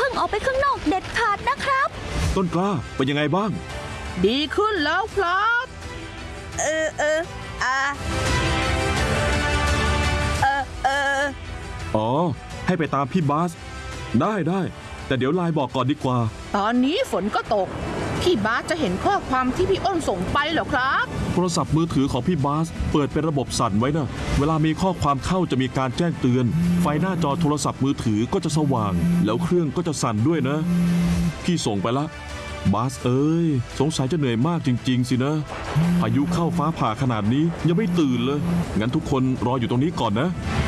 ต้องออกไปข้างนอกเด็ดขาดนะครับต้นกล้าเป็นยังไงบ้างดีขึ้นแล้วครับอ๋อให้ไปตามพี่บาสได้แต่เดี๋ยวไลน์บอกก่อนดีกว่าตอนนี้ฝนก็ตกพี่บาสจะเห็นข้อความที่พี่อ้นส่งไปเหรอครับโทรศัพท์มือถือของพี่บาสเปิดเป็นระบบสั่นไว้นะเวลามีข้อความเข้าจะมีการแจ้งเตือนไฟหน้าจอโทรศัพท์มือถือก็จะสว่างแล้วเครื่องก็จะสั่นด้วยนะพี่ส่งไปละบาสสงสัยจะเหนื่อยมากจริงๆสินะพายุเข้าฟ้าผ่าขนาดนี้ยังไม่ตื่นเลยงั้นทุกคนรออยู่ตรงนี้ก่อนนะ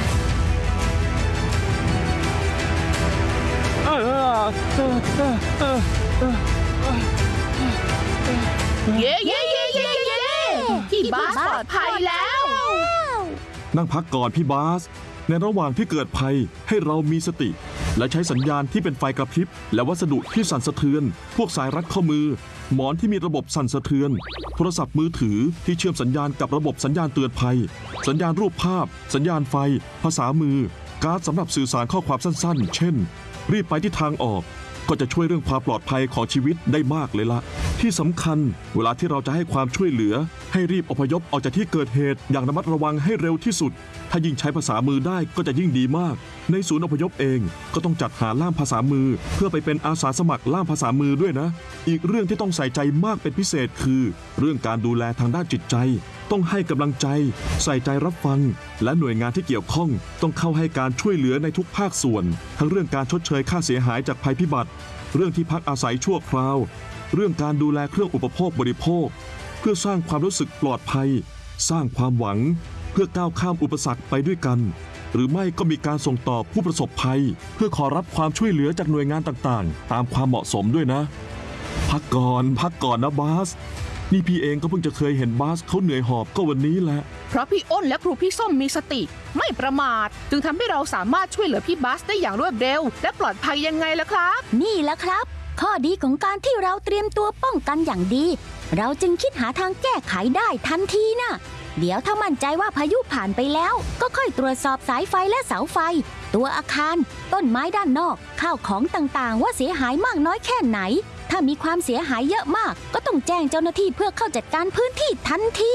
เย้พี่บาสปลอดภัยแล้วนั่งพักก่อนพี่บาสในระหว่างที่เกิดภัยให้เรามีสติและใช้สัญญาณที่เป็นไฟกระพริบและวัสดุที่สั่นสะเทือนพวกสายรัดข้อมือหมอนที่มีระบบสั่นสะเทือนโทรศัพท์มือถือที่เชื่อมสัญญาณกับระบบสัญญาณเตือนภัยสัญญาณรูปภาพสัญญาณไฟภาษามือการ์ดสำหรับสื่อสารข้อความสั้นๆเช่นรีบไปที่ทางออกก็จะช่วยเรื่องความปลอดภัยของชีวิตได้มากเลยละที่สำคัญเวลาที่เราจะให้ความช่วยเหลือให้รีบอพยพออกจากที่เกิดเหตุอย่างระมัดระวังให้เร็วที่สุดถ้ายิ่งใช้ภาษามือได้ก็จะยิ่งดีมากในศูนย์อพยพเองก็ต้องจัดหาล่ามภาษามือเพื่อไปเป็นอาสาสมัครล่ามภาษามือด้วยนะอีกเรื่องที่ต้องใส่ใจมากเป็นพิเศษคือเรื่องการดูแลทางด้านจิตใจต้องให้กำลังใจใส่ใจรับฟังและหน่วยงานที่เกี่ยวข้องต้องเข้าให้การช่วยเหลือในทุกภาคส่วนทั้งเรื่องการชดเชยค่าเสียหายจากภัยพิบัติเรื่องที่พักอาศัยชั่วคราวเรื่องการดูแลเครื่องอุปโภคบริโภคเพื่อสร้างความรู้สึกปลอดภัยสร้างความหวังเพื่อก้าวข้ามอุปสรรคไปด้วยกันหรือไม่ก็มีการส่งต่อผู้ประสบภัยเพื่อขอรับความช่วยเหลือจากหน่วยงานต่างๆตามความเหมาะสมด้วยนะพักก่อนนะบาสนี่พี่เองก็เพิ่งจะเคยเห็นบาสเขาเหนื่อยหอบก็วันนี้แหละเพราะพี่อ้นและครูพี่ส้มมีสติไม่ประมาทจึงทำให้เราสามารถช่วยเหลือพี่บาสได้อย่างรวดเร็วและปลอดภัยยังไงล่ะครับนี่แหละครับข้อดีของการที่เราเตรียมตัวป้องกันอย่างดีเราจึงคิดหาทางแก้ไขได้ทันทีนะเดี๋ยวถ้ามั่นใจว่าพายุผ่านไปแล้วก็ค่อยตรวจสอบสายไฟและเสาไฟตัวอาคารต้นไม้ด้านนอกข้าวของต่างๆว่าเสียหายมากน้อยแค่ไหนถ้ามีความเสียหายเยอะมากก็ต้องแจ้งเจ้าหน้าที่เพื่อเข้าจัดการพื้นที่ทันที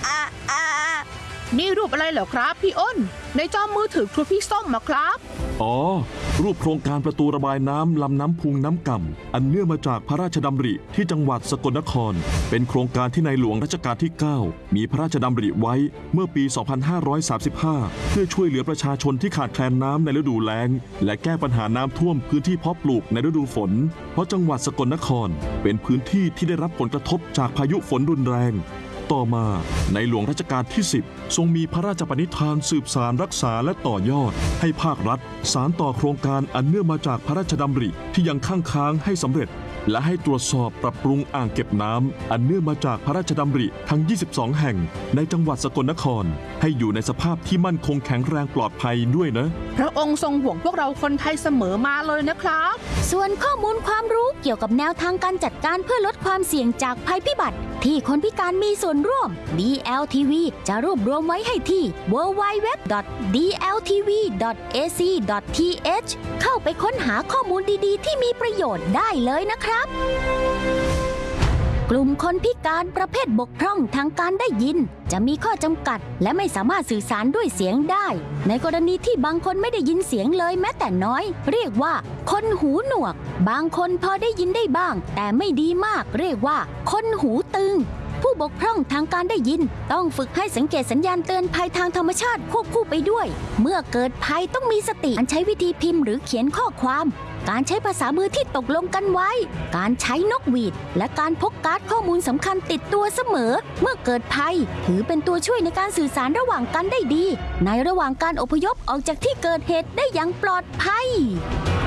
นี่รูปอะไรเหรอครับพี่อ้นในจอมือถือครูพี่ส้มมาครับอ๋อรูปโครงการประตูระบายน้ำลำน้ำพุงน้ำก่ำอันเนื่องมาจากพระราชดำริที่จังหวัดสกลนครเป็นโครงการที่ในหลวงรัชกาลที่ 9มีพระราชดำริไว้เมื่อปี 2535 เพื่อช่วยเหลือประชาชนที่ขาดแคลนน้ำในฤดูแล้งและแก้ปัญหาน้ำท่วมพื้นที่เพาะปลูกในฤดูฝนเพราะจังหวัดสกลนครเป็นพื้นที่ที่ได้รับผลกระทบจากพายุฝนรุนแรงต่อมาในหลวงรัชกาลที่ 10ทรงมีพระราชปณิธานสืบสานรักษาและต่อยอดให้ภาครัฐสานต่อโครงการอันเนื่องมาจากพระราชดำริที่ยังค้างให้สำเร็จและให้ตรวจสอบปรับปรุงอ่างเก็บน้ำอันเนื่องมาจากพระราชดำริทั้ง 22 แห่งในจังหวัดสกลนครให้อยู่ในสภาพที่มั่นคงแข็งแรงปลอดภัยด้วยนะพระองค์ทรงห่วงพวกเราคนไทยเสมอมาเลยนะครับส่วนข้อมูลความรู้เกี่ยวกับแนวทางการจัดการเพื่อลดความเสี่ยงจากภัยพิบัติที่คนพิการมีส่วนร่วม DLTV จะรวบรวมไว้ให้ที่ www.dltv.ac.th เข้าไปค้นหาข้อมูลดีๆที่มีประโยชน์ได้เลยนะครับกลุ่มคนพิการประเภทบกพร่องทางการได้ยินจะมีข้อจำกัดและไม่สามารถสื่อสารด้วยเสียงได้ในกรณีที่บางคนไม่ได้ยินเสียงเลยแม้แต่น้อยเรียกว่าคนหูหนวกบางคนพอได้ยินได้บ้างแต่ไม่ดีมากเรียกว่าคนหูตึงผู้บกพร่องทางการได้ยินต้องฝึกให้สังเกตสัญญาณเตือนภัยทางธรรมชาติควบคู่ไปด้วยเมื่อเกิดภัยต้องมีสติการใช้วิธีพิมพ์หรือเขียนข้อความการใช้ภาษามือที่ตกลงกันไว้การใช้นกหวีดและการพกการ์ดข้อมูลสำคัญติดตัวเสมอเมื่อเกิดภัยถือเป็นตัวช่วยในการสื่อสารระหว่างกันได้ดีในระหว่างการอพยพออกจากที่เกิดเหตุได้อย่างปลอดภัย